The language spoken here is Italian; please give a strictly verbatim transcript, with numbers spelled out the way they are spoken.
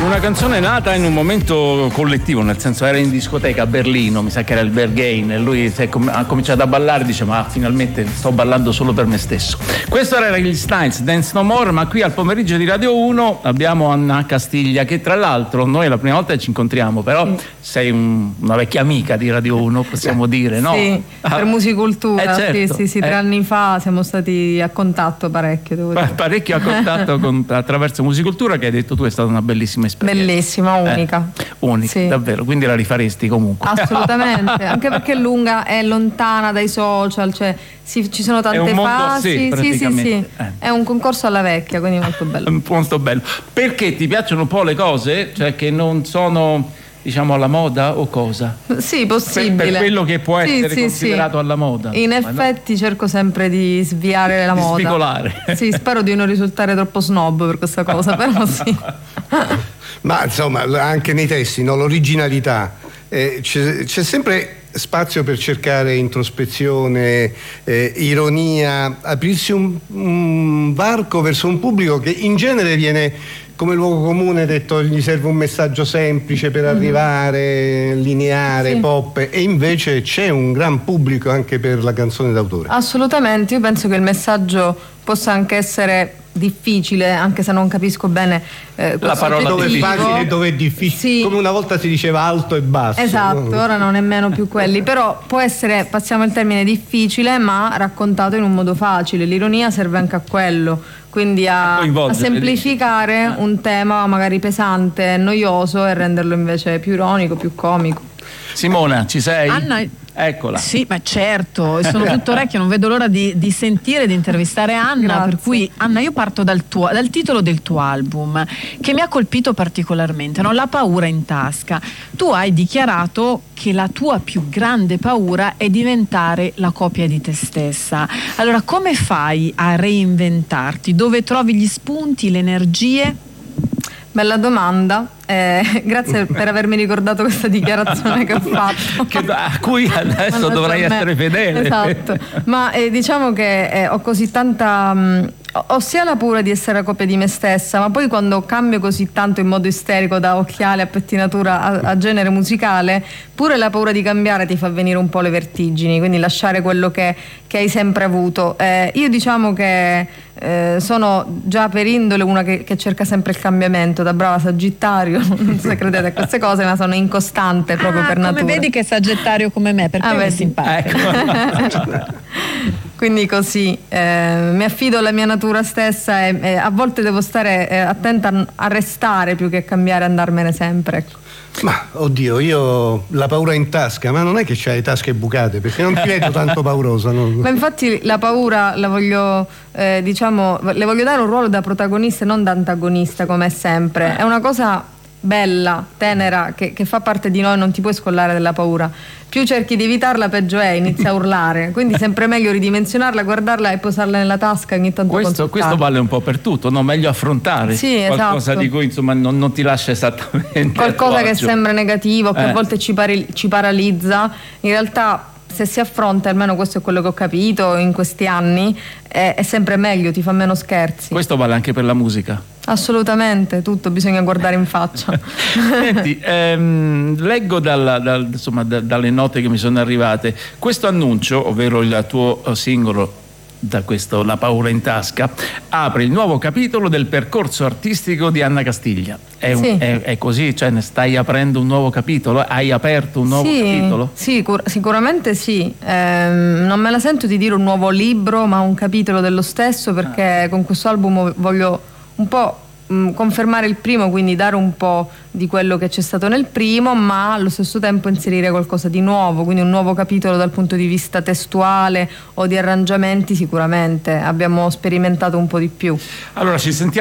Una canzone nata in un momento collettivo, nel senso era in discoteca a Berlino, mi sa che era il Berghain, e lui si è com- ha cominciato a ballare e dice ma finalmente sto ballando solo per me stesso. Questo era gli Styles, Dance No More, ma qui al pomeriggio di Radio uno abbiamo Anna Castiglia, che tra l'altro noi la prima volta ci incontriamo, però sì. sei un, una vecchia amica di Radio uno, possiamo dire, no? Sì, ah. per Musicultura, eh, certo. sì, sì, sì, tre eh. anni fa siamo stati a contatto parecchio, devo dire. Parecchio a contatto con, attraverso Musicultura, che hai detto tu è stata una bellissima esperienza. Bellissima, unica. Eh, unica, sì. Davvero, quindi la rifaresti comunque. Assolutamente, anche perché è lunga, è lontana dai social, cioè sì, ci sono tante è un mondo, fasi. Sì, sì, sì, sì. Eh. È un concorso alla vecchia, quindi molto bello. Molto bello. Perché ti piacciono un po' le cose, cioè che non sono, diciamo, alla moda o cosa? Sì, possibile. Per, per quello che può essere sì, considerato sì. alla moda. In Ma effetti no. cerco sempre di sviare la di moda. Spicolare. Sì, spero di non risultare troppo snob per questa cosa, però sì. Ma insomma, anche nei testi, no? L'originalità. Eh, c'è, c'è sempre spazio per cercare introspezione, eh, ironia, aprirsi un, un varco verso un pubblico che in genere viene come luogo comune detto gli serve un messaggio semplice per arrivare, mm-hmm. lineare, sì. pop, e invece c'è un gran pubblico anche per la canzone d'autore. Assolutamente, io penso che il messaggio possa anche essere difficile, anche se non capisco bene eh, la parola dove è facile e dove è difficile, sì. come una volta si diceva alto e basso. Esatto, ora non nemmeno più quelli, però può essere, passiamo il termine, difficile ma raccontato in un modo facile. L'ironia serve anche a quello, quindi a, a semplificare un tema magari pesante, noioso, e renderlo invece più ironico, più comico. Simona, ci sei? Anna, eccola. Sì, ma certo, sono tutto orecchio, non vedo l'ora di, di sentire, di intervistare Anna. Grazie. Per cui Anna, io parto dal, tuo, dal titolo del tuo album, che mi ha colpito particolarmente, no? La paura in tasca. Tu hai dichiarato che la tua più grande paura è diventare la copia di te stessa. Allora, come fai a reinventarti? Dove trovi gli spunti, le energie? Bella domanda, eh, grazie per avermi ricordato questa dichiarazione che ho fatto. Che, a cui adesso dovrai essere fedele. Esatto, ma eh, diciamo che eh, ho così tanta... Mh, ho sia la paura di essere la copia di me stessa, ma poi quando cambio così tanto in modo isterico da occhiale a pettinatura a, a genere musicale, pure la paura di cambiare ti fa venire un po' le vertigini, quindi lasciare quello che, che hai sempre avuto. Eh, io diciamo che eh, sono già per indole una che, che cerca sempre il cambiamento, da brava Sagittario, non so se credete a queste cose, ma sono incostante proprio ah, per come natura. Come vedi che è Sagittario come me, perché ah, è simpatico. Ecco. Quindi così eh, mi affido alla mia natura stessa e, e a volte devo stare eh, attenta a, a restare più che a cambiare e andarmene sempre, ecco. Ma oddio, io la paura in tasca, ma non è che c'hai le tasche bucate, perché non ti vedo tanto paurosa, no? Ma infatti la paura la voglio eh, diciamo le voglio dare un ruolo da protagonista e non da antagonista, come è sempre. È una cosa bella, tenera, che, che fa parte di noi, non ti puoi scollare della paura. Più cerchi di evitarla, peggio è, inizia a urlare. Quindi sempre meglio ridimensionarla, guardarla e posarla nella tasca, ogni tanto questo, questo vale un po' per tutto, no? Meglio affrontare sì, qualcosa esatto. di cui insomma non, non ti lascia esattamente qualcosa che sembra negativo, che eh. a volte ci, pari, ci paralizza. In realtà, se si affronta, almeno questo è quello che ho capito in questi anni, è, è sempre meglio, ti fa meno scherzi. Questo vale anche per la musica. Assolutamente, tutto bisogna guardare in faccia. Senti, ehm, leggo dalla, dal, insomma, da, dalle note che mi sono arrivate, questo annuncio, ovvero il tuo singolo, da questo La paura in tasca, apre il nuovo capitolo del percorso artistico di Anna Castiglia. È, un, sì. è, è così? Cioè ne stai aprendo un nuovo capitolo? Hai aperto un nuovo sì, capitolo? Sì, cur- sicuramente sì. Ehm, non me la sento di dire un nuovo libro, ma un capitolo dello stesso, perché ah. con questo album voglio un po' mh, confermare il primo, quindi dare un po' di quello che c'è stato nel primo, ma allo stesso tempo inserire qualcosa di nuovo, quindi un nuovo capitolo dal punto di vista testuale o di arrangiamenti. Sicuramente abbiamo sperimentato un po' di più. Allora ci sentiamo